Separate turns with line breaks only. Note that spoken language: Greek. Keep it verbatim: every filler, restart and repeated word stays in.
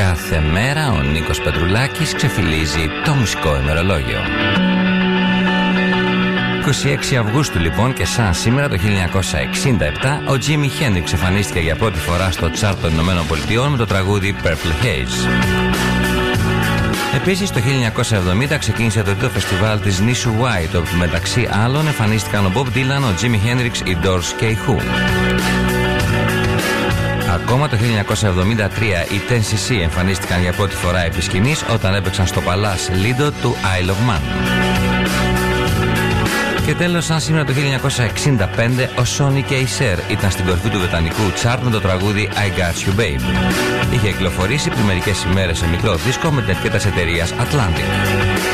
κάθε μέρα ο Νίκος Πετρουλάκης ξεφυλίζει το μουσικό ημερολόγιο. είκοσι έξι Αυγούστου λοιπόν, και σαν σήμερα το χίλια εννιακόσια εξήντα επτά, ο Τζίμι Χέντριξ εμφανίστηκε για πρώτη φορά στο τσάρτ των Ηνωμένων Πολιτειών με το τραγούδι Purple Haze. Επίσης το χίλια εννιακόσια εβδομήντα ξεκίνησε το τρίτο φεστιβάλ της νήσου White, όπου μεταξύ άλλων εμφανίστηκαν ο Bob Dylan, ο Τζίμι Χέντριξ, οι Doors και οι Who. Ακόμα το χίλια εννιακόσια εβδομήντα τρία οι Ten σι σι εμφανίστηκαν για πρώτη φορά επί σκηνής όταν έπαιξαν στο Palace Lido του Isle of Man. Και τέλος, σαν σήμερα το χίλια εννιακόσια εξήντα πέντε, ο Sonny και η Cher ήταν στην κορυφή του βρετανικού τσάρτ με το τραγούδι I Got You Babe. Είχε κυκλοφορήσει πριν μερικές ημέρες σε μικρό δίσκο με την ετικέτα της εταιρείας Atlantic.